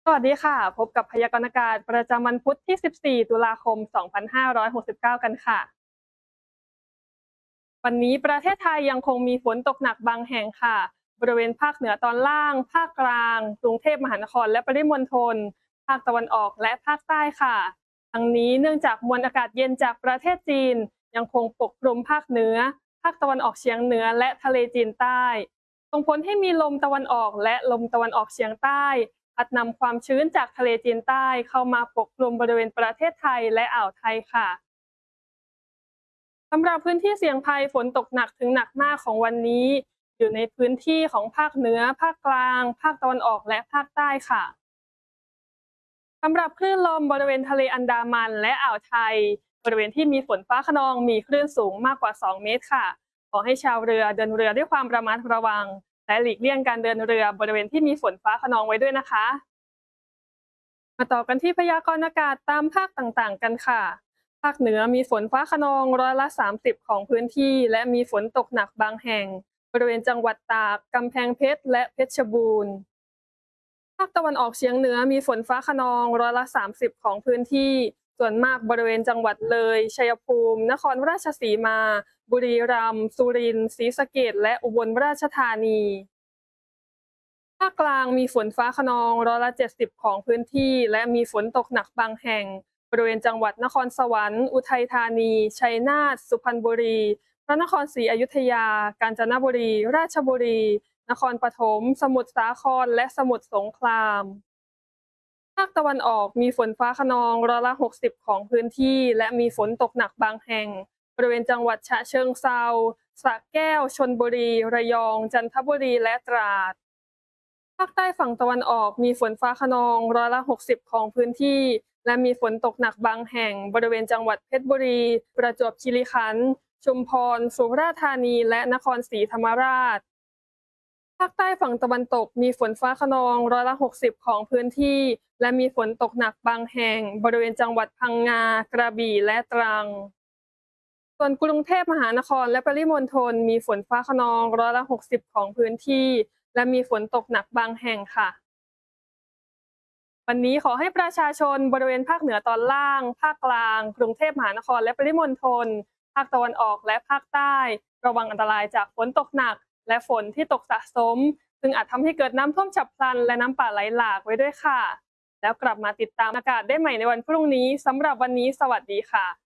สวัสดีค่ะพบกับพยากรณ์อากาศประจำวันพุธที่ 14 ตุลาคม 2569 กันค่ะวันนี้ประเทศไทยยังคงมีฝนตกหนักบางแห่งค่ะบริเวณภาคเหนือตอนล่างภาคกลางกรุงเทพมหานครและปริมณฑลภาคตะวันออกและภาคใต้ค่ะทั้งนี้เนื่องจากมวลอากาศเย็นจากประเทศจีนยังคงปกคลุมภาคเหนือภาคตะวันออกเฉียงเหนือและทะเลจีนใต้ส่งผลให้มีลมตะวันออกและลมตะวันออกเฉียงใต้ พัดนำความชื้นจากทะเลจีนใต้เข้ามาปกคลุมบริเวณประเทศไทยและอ่าวไทยค่ะสำหรับพื้นที่เสี่ยงภัยฝนตกหนักถึงหนักมากของวันนี้อยู่ในพื้นที่ของภาคเหนือภาคกลางภาคตะวันออกและภาคใต้ค่ะสำหรับคลื่นลมบริเวณทะเลอันดามันและอ่าวไทยบริเวณที่มีฝนฟ้าคะนองมีคลื่นสูงมากกว่า2เมตรค่ะขอให้ชาวเรือเดินเรือด้วยความระมัดระวังและหลีกเลี่ยงการเดินเรือบริเวณที่มีฝนฟ้าคะนองไว้ด้วยนะคะ มาต่อกันที่พยากรณ์อากาศตามภาคต่างๆกันค่ะ ภาคเหนือมีฝนฟ้าคะนองร้อยละ30ของพื้นที่และมีฝนตกหนักบางแห่งบริเวณจังหวัดตากกำแพงเพชรและเพชรบูรณ์ ภาคตะวันออกเฉียงเหนือมีฝนฟ้าคะนองร้อยละ30ของพื้นที่ส่วนมากบริเวณจังหวัดเลยชัยภูมินครราชสีมาบุรีรัมย์สุรินทร์ศรีสะเกษและอุบลราชธานี ภาคกลางมีฝนฟ้าคะนองร้อยละ70ของพื้นที่และมีฝนตกหนักบางแห่งบริเวณจังหวัดนครสวรรค์อุทัยธานีชัยนาทสุพรรณบุรีพระนครศรีอยุธยากาญจนบุรีราชบุรีนครปฐมสมุทรสาครและสมุทรสงครามภาคตะวันออกมีฝนฟ้าคะนองร้อยละ60ของพื้นที่และมีฝนตกหนักบางแห่งบริเวณจังหวัดฉะเชิงเทราสระแก้วชลบุรีระยองจันทบุรีและตราด ภาคใต้ฝั่งตะวันออกมีฝนฟ้าคะนองร้อยละ60ของพื้นที่และมีฝนตกหนักบางแห่งบริเวณจังหวัดเพชรบุรีประจวบคีรีขันธ์ชุมพรสุราษฎร์ธานีและนครศรีธรรมราชภาคใต้ฝั่งตะวันตกมีฝนฟ้าคะนองร้อยละ60ของพื้นที่และมีฝนตกหนักบางแห่งบริเวณจังหวัดพังงากระบี่และตรังส่วนกรุงเทพมหานครและปริมณฑลมีฝนฟ้าคะนองร้อยละ60ของพื้นที่และมีฝนตกหนักบางแห่งค่ะ วันนี้ขอให้ประชาชนบริเวณภาคเหนือตอนล่าง ภาคกลาง กรุงเทพมหานครและปริมณฑลภาคตะวันออกและภาคใต้ระวังอันตรายจากฝนตกหนักและฝนที่ตกสะสมซึ่งอาจทำให้เกิดน้ำท่วมฉับพลันและน้ำป่าไหลหลากไว้ด้วยค่ะแล้วกลับมาติดตามอากาศได้ใหม่ในวันพรุ่งนี้สำหรับวันนี้สวัสดีค่ะ